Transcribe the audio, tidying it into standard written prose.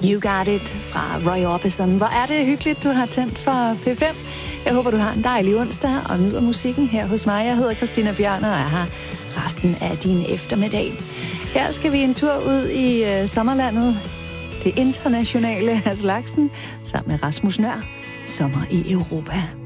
You Got It fra Roy Orbison. Hvor er det hyggeligt, du har tændt for P5. Jeg håber, du har en dejlig onsdag og nyder musikken her hos mig. Jeg hedder Christina Bjørn, og jeg har resten af din eftermiddag. Her skal vi en tur ud i sommerlandet, det internationale af slagsen, sammen med Rasmus Nøhr. Sommer i Europa.